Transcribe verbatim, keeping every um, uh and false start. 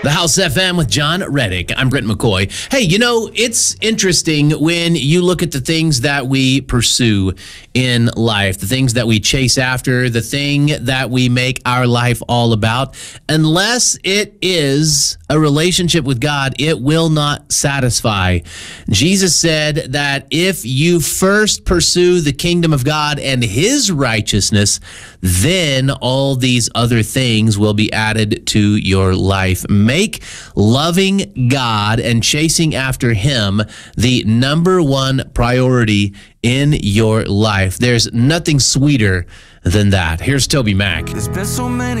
The House F M with John Reddick. I'm Brent McCoy. Hey, you know, it's interesting when you look at the things that we pursue in life, the things that we chase after, the thing that we make our life all about. Unless it is a relationship with God, it will not satisfy. Jesus said that if you first pursue the kingdom of God and his righteousness, then all these other things will be added to your life. Make loving God and chasing after him the number one priority in your life. There's nothing sweeter than that. Here's Toby Mac. There's been so many